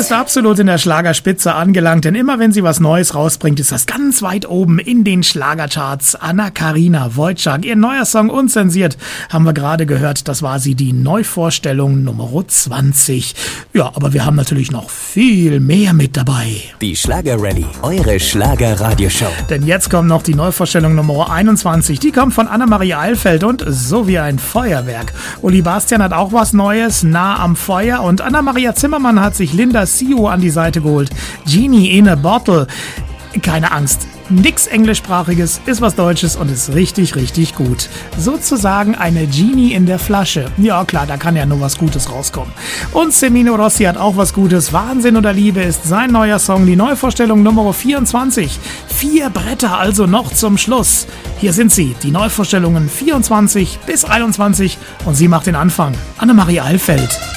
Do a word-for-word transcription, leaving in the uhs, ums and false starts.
ist absolut in der Schlagerspitze angelangt, denn immer wenn sie was Neues rausbringt, ist das ganz weit oben in den Schlagercharts. Anna-Karina Wojcik, ihr neuer Song Unzensiert, haben wir gerade gehört, das war sie, die Neuvorstellung Nummer zwanzig. Ja, aber wir haben natürlich noch viel mehr mit dabei. Die Schlager-Rallye, eure Schlager-Radioshow. Denn jetzt kommt noch die Neuvorstellung Nummer einundzwanzig, die kommt von Anna-Maria Eilfeld und So wie ein Feuerwerk. Uli Bastian hat auch was Neues, Nah am Feuer, und Anna-Maria Zimmermann hat sich Linda Sio an die Seite geholt. Genie in a Bottle. Keine Angst, nix Englischsprachiges, ist was Deutsches und ist richtig, richtig gut. Sozusagen eine Genie in der Flasche. Ja klar, da kann ja nur was Gutes rauskommen. Und Semino Rossi hat auch was Gutes. Wahnsinn oder Liebe ist sein neuer Song, die Neuvorstellung Nummer vierundzwanzig. Vier Bretter also noch zum Schluss. Hier sind sie, die Neuvorstellungen vierundzwanzig bis einundzwanzig, und sie macht den Anfang. Anna-Maria Eilfeld.